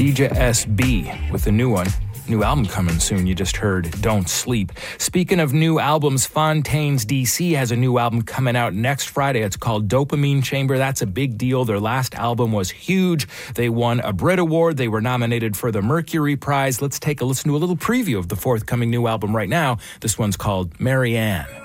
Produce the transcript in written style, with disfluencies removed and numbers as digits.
DJ SB with a new one. New album coming soon. You just heard Don't Sleep. Speaking of new albums, Fontaines DC has a new album coming out next Friday. It's called Dopamine Chamber. That's a big deal. Their last album was huge. They won a Brit Award. They were nominated for the Mercury Prize. Let's take a listen to a little preview of the forthcoming new album right now. This one's called Marianne.